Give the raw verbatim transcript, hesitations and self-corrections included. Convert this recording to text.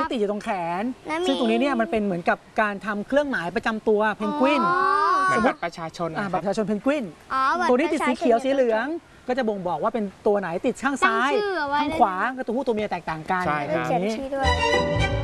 ติดอยู่ตรงแขนซึ่งตรงนี้เนี่ยมันเป็นเหมือนกับการทำเครื่องหมายประจำตัวเพนกวินสมมติประชาชนบัตรประชาชนเพนกวินตัวนี้ติดสีเขียวสีเหลืองก็จะบ่งบอกว่าเป็นตัวไหนติดข้างซ้ายข้างขวาก็ตัวผู้ตัวเมียแตกต่างกันใช่ครับเขียนชื่อด้วย